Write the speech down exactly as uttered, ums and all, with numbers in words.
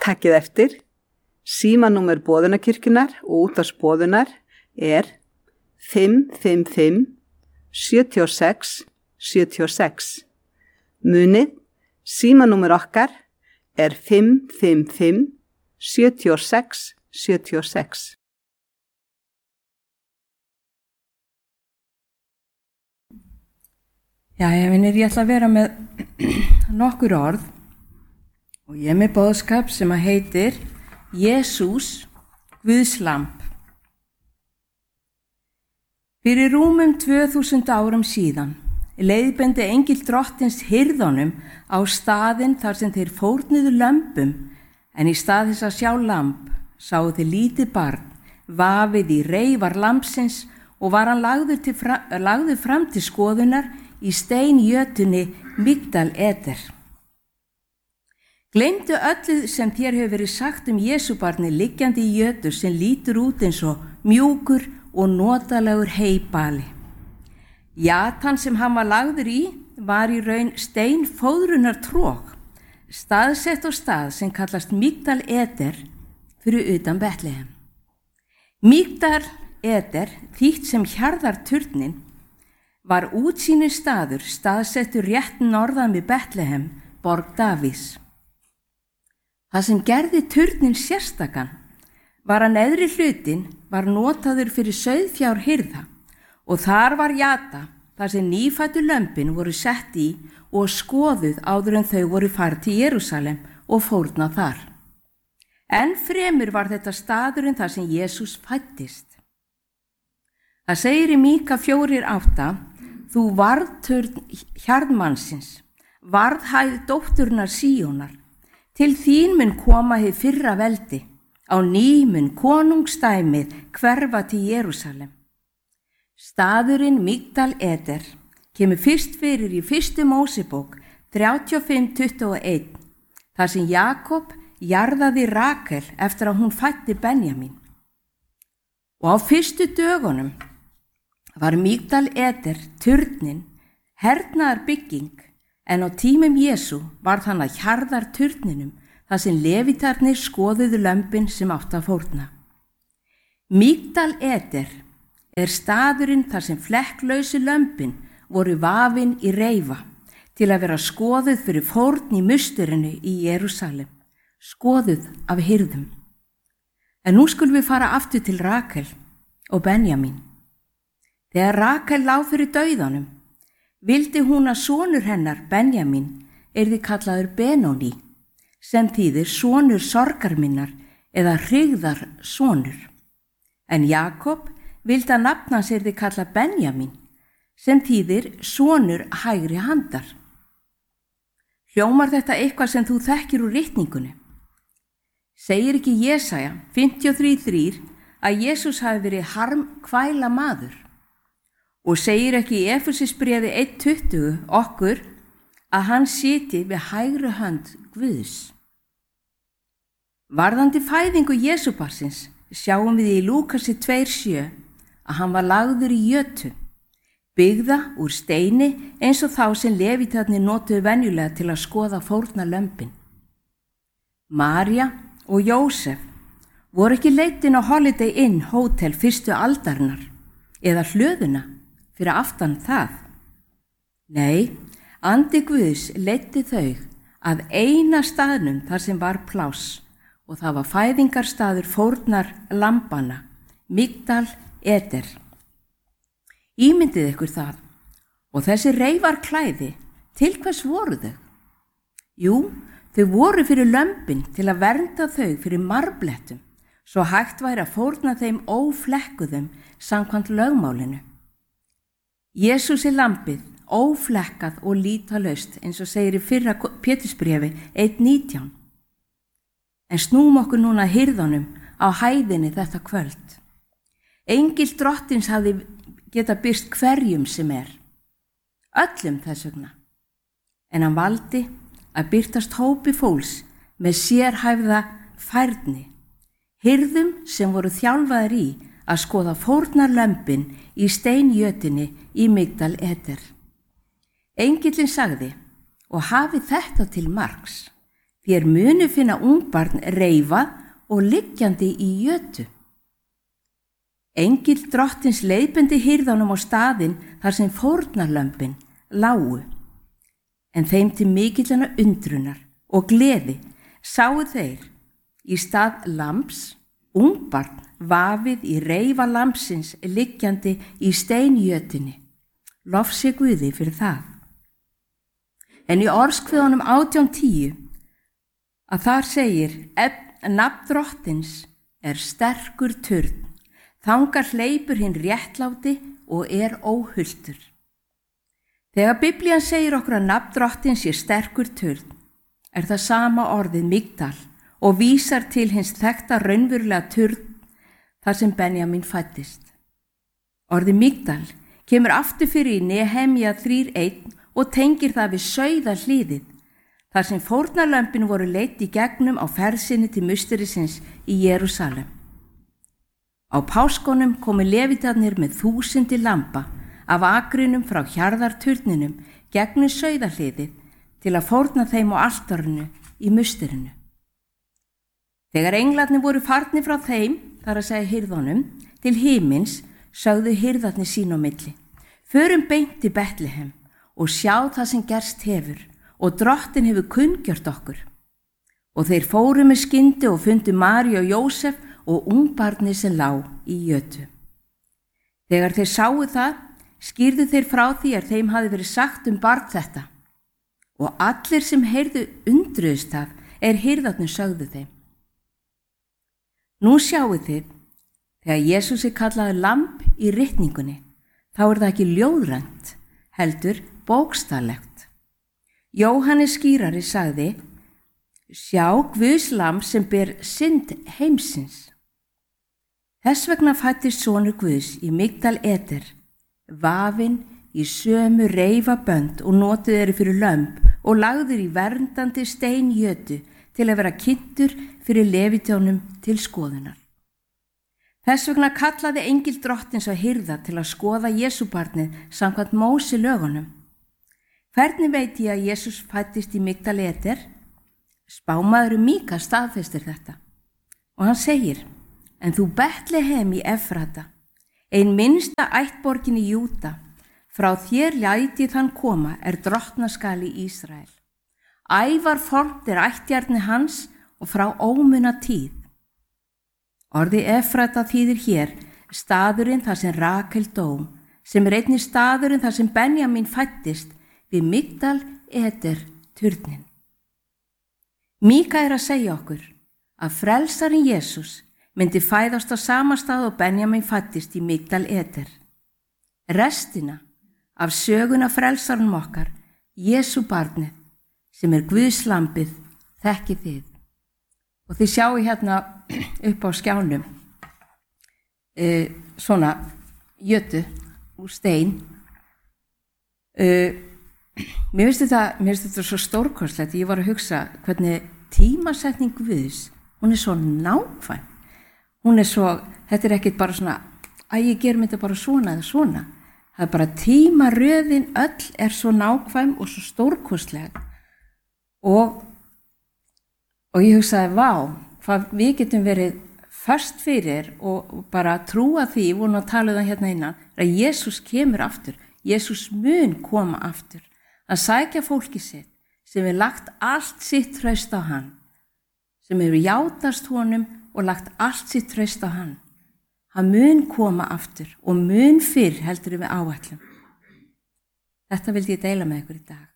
Takkið eftir, símanúmer Boðunarkirkjunnar og útvarpsboðunar er fimm fimm fimm sjö sex sjö sex. Munið, símanúmer okkar er fimm fimm fimm sjö sex sjö sex. Jæja, vinir, ég ætla að vera með nokkur orð og ég er með boðskap sem að heitir Jesús, Guðs lamb. Fyrir rúmum tvö þúsund árum síðan leiðbeindi engill drottins hirðunum á staðinn þar sem þeir fórnuðu lömbum, en í stað þess að sjá lamb sáu þeir lítið barn vafið í reifar lambsins og var hann lagður, til fra, lagður fram til skoðunar í steinjötunni Migdal Eder. Gleymdu öllu sem þér hefur verið sagt um Jesúbarni liggjandi í jötu sem lítur út eins og mjúkur og notalegur heybali. Jatan sem hann var lagður í var í raun steinfóðrunar tróg, staðsett á stað sem kallast Migdal Eder fyrir utan Betlehem. Migdal Eder, þýtt sem hjarðarturnin, var útsýnir staður staðsettur rétt norðan við Betlehem, borg Davís. Það sem gerði turnin sérstakan var að neðri hlutin var notaður fyrir sauðfjárhirða og þar var jata þar sem nýfæddu lömbin voru sett í og skoðuð áður en þau voru farið til Jerúsalem og fórnað þar. Enn fremur var þetta staðurinn þar sem Jesús fæddist. Það segir í Míka fjórir átta: Þú varðturn hjarðmannsins, varðhæð dótturnar Síónar, til þín mun koma hið fyrra veldi, á ný mun konungstæmið hverfa til Jerúsalem. Staðurinn Migdal Eder kemur fyrst fyrir í fyrstu Mósebók þrjátíu og fimm tuttugu og eitt, þar sem Jakob jarðaði Rakel eftir að hún fæddi Benjamín. Og á fyrstu dögunum var Migdal Eder turnin hernaðar bygging, en á tímum Jesú var þann að hjarðar turninum þar sem levítarnir skoðuðu lömbin sem átt að fórna. Migdal Eder er staðurinn þar sem flekklausu lömbin voru vafin í reifa til að vera skoðuð fyrir fórn í musturinu í Jerúsalem, skoðuð af hirðum. En nú skulum við fara aftur til Rakel og Benjamín. Þegar Rakel lá fyrir dauðanum, vildi hún að sonur hennar, Benjamín, yrði kallaður Benóní, sem þýðir sonur sorgar minnar eða hryggðar sonur. En Jakob vildi að nafn hans yrði kallað Benjamín, sem þýðir sonur hægri handar. Hljómar þetta eitthvað sem þú þekkir úr ritningunni? Segir ekki Jesaja fimmtíu og þrjú þrjú að Jesús hafi verið harmkvæla maður? Og segir ekki í Efesisbréfi eitt tuttugu okkur að hann sitji við hægri hönd Guðs. Varðandi fæðingu Jesúbarnsins sjáum við í Lúkasi tvö sjö að hann var lagður í jötu, byggða úr steini eins og þá sem levítarnir notuðu venjulega til að skoða fórna lömbin. María og Jósef voru ekki leitin á Holiday Inn hótel fyrstu aldarinnar eða hlöðuna fyrir aftan það. Nei, andi Guðs leiddi þau að eina staðnum þar sem var pláss og það var fæðingarstaður fórnar lambanna, Migdal Eder. Ímyndið ykkur það. Og þessi reifarklæði, til hvers voru þau? Jú, þau voru fyrir lömbin til að vernda þau fyrir marblettum, svo hægt væri að fórna þeim óflekkuðum samkvæmt lögmálinu. Jesús er lambið, óflekkað og lítalaust, eins og segir í fyrra Pétursbréfi eitt nítján. En snúm okkur núna hirðunum á hæðinni þetta kvöld. Engill drottins hafði geta birst hverjum sem er, öllum þess vegna. En hann valdi að birtast hópi fólks með sérhæfða færni, hirðum sem voru þjálfaðir í að skoða fórnarlömbin í steinjötunni í Migdal Eder. Engillinn sagði, og hafi þetta til marks, Þér munu finna ungbarn reifað og liggjandi í jötu. Engill drottins leiðbeindi hirðunum á staðinn þar sem fórnarlömbin lágu. En þeim til mikillana undrunar og gleði sáu þeir í stað lambs ungbarn vafið í reifa lambsins liggjandi í steinjötunni. Lof sé Guði fyrir það. En í orðskviðunum átján tíu að þar segir nafn drottins er sterkur turn, þangað hleypur hinn réttláti og er óhultur. Þegar Biblían segir okkur að nafn drottins sé sterkur turn, er það sama orðið Migdal og vísar til hins þekkta raunverulega turn þar sem Benjamín fæddist. Orðið Migdal kemur aftur fyrir í Nehemja þrjú eitt og tengir það við sauðahliðið, þar sem fórnarlömbin voru leidd í gegnum á ferð sinni til musterisins í Jerúsalem. Á páskonum komu levítarnir með þúsundi lamba af akrinum frá hjarðarturninum gegnum sauðahliðið til að fórna þeim á altarinu í musterinu. Þegar englarnir voru farnir frá þeim, þar að segja hirðunum, til himins, sögðu hirðarnir sín á milli: förum beint til Betlehem og sjá það sem gerst hefur og drottin hefur kunngjört okkur. Og þeir fóru með skyndi og fundu Maríu og Jósef og ungbarnið sem lá í jötu. Þegar þeir sáu það, skýrðu þeir frá því að þeim hafi verið sagt um barn þetta. Og allir sem heyrðu undruðust það er hirðarnir sögðu þeim. Nú sjáu þið, þegar Jesús er kallaður lamb í ritningunni, þá er það ekki ljóðrænt, heldur bókstaflegt. Jóhannes skýrari sagði: sjá Guðs lamb sem ber synd heimsins. Þess vegna fæddist sonur Guðs í Migdal Eder, vafinn í sömu reifabönd og notuð eru fyrir lömb og lagður í verndandi steinjötu til að vera kynntur fyrir levítjónum til skoðunar. Þess vegna kallaði engill drottins á hirða til að skoða Jesúbarnið samkvæmt Móse lögunum. Hvernig veit ég að Jesús fæddist í Migdal Eder? Spámaðurinn Míka staðfestir þetta. Og hann segir: en þú Betlehem í Efrata, ein minnsta ættborgin í Júda, frá þér lætið hann koma er drottnaskal í Ísrael. Ævar fornt er ættjarni hans og frá ómuna tíð. Orði Efrata þýðir hér staðurinn þar sem Rakel dó, sem er einnig staðurinn þar sem Benjamín fæddist við Migdal Eder turnin. Míka er að segja okkur að frelsarinn Jesús myndi fæðast á sama stað og Benjamín fæddist í Migdal Eder. Restina af söguna frelsarinn okkar, Jesú barnið, sem er Guðs lambið, þekkið þið. Og þið sjáu hérna upp á skjánum e, svona jötu úr stein. E, mér finnst þetta, mér finnst þetta svo stórkostlegt. Ég var að hugsa hvernig tímasetning Guðs, hún er svo nákvæm. Hún er svo, þetta er ekkit bara svona, að ég gerum þetta bara svona eða svona. Það er bara tímaröðin öll er svo nákvæm og svo stórkostleg. Og, og ég hugsaði, vá, hvað við getum verið först fyrir og bara trúa því, við vorum að tala um það hérna innan, að Jesús kemur aftur. Jesús mun koma aftur. Að sækja fólki sitt sem hefur lagt allt sitt traust á hann, sem hefur játast honum og lagt allt sitt traust á hann. Hann mun koma aftur og mun fyrr heldur við áætlum. Þetta vildi ég deila með ykkur í dag.